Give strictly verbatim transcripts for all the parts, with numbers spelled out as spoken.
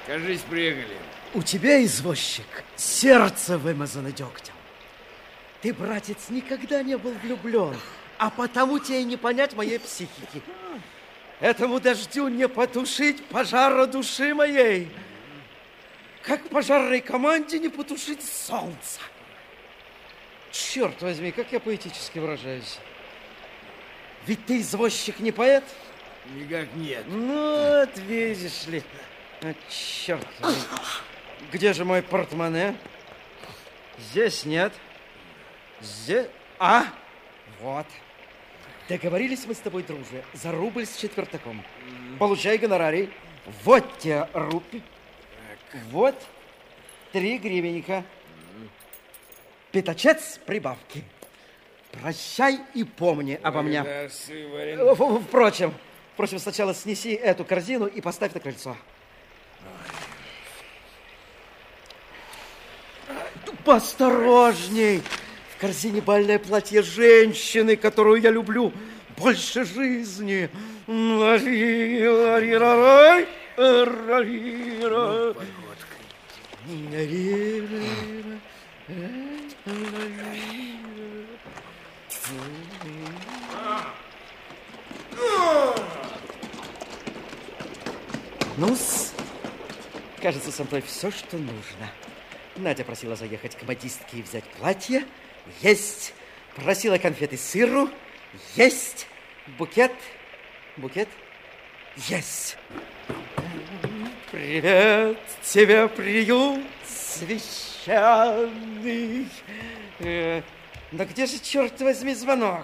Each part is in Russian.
Кажись, приехали. У тебя, извозчик, сердце вымазано дегтем. Ты, братец, никогда не был влюблен, а потому тебе не понять моей психики. Этому дождю не потушить пожара души моей, как пожарной команде не потушить солнце. Черт возьми, как я поэтически выражаюсь. Ведь ты, извозчик, не поэт? Никак нет. Ну, вот видишь ли. А, черт возьми. Где же мой портмоне? Здесь нет. Здесь... А, вот. Договорились мы с тобой, друже, за рубль с четвертаком. Mm. Получай гонорарий. Вот тебе рубль. Так. Вот три гривенника. Mm. Пятачец прибавки. Прощай и помни обо мне. Впрочем, впрочем, сначала снеси эту корзину и поставь на крыльцо. Поосторожней. В корзине бальное платье женщины, которую я люблю больше жизни. Ну, ну-с, кажется, со мной все, что нужно. Надя просила заехать к модистке и взять платье. Есть. Просила конфеты сыру. Есть. Букет. Букет. Есть. Привет тебе, приют священный. Э, но где же, черт возьми, звонок?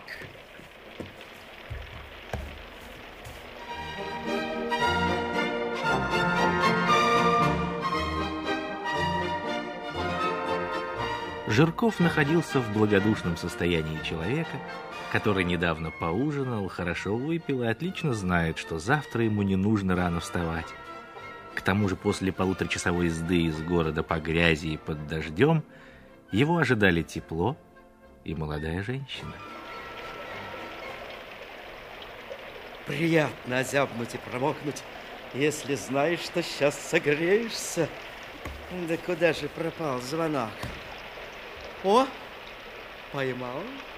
Жирков находился в благодушном состоянии человека, который недавно поужинал, хорошо выпил и отлично знает, что завтра ему не нужно рано вставать. К тому же после полуторачасовой езды из города по грязи и под дождем его ожидали тепло и молодая женщина. Приятно озябнуть и промокнуть, если знаешь, что сейчас согреешься. Да куда же пропал звонок? О, поймал.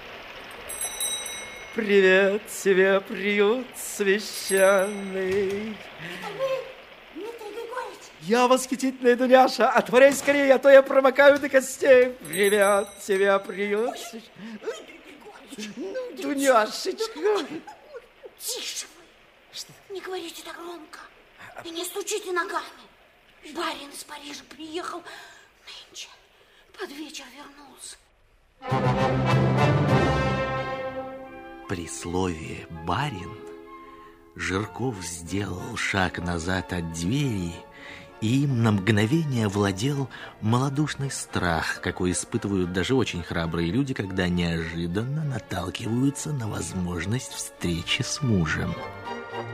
Привет тебе, приют священный. Это вы, Дмитрий Григорьевич? Я восхитительная Дуняша. Отворяй скорее, а то я промокаю до костей. Привет тебе, приют священный. Ну, Дуняшечка. Тише вы. Что? Не говорите так громко. И не стучите ногами. Барин из Парижа приехал нынче. Под вечер вернулся. При слове «барин» Жирков сделал шаг назад от двери, и им на мгновение овладел малодушный страх, какой испытывают даже очень храбрые люди, когда неожиданно наталкиваются на возможность встречи с мужем.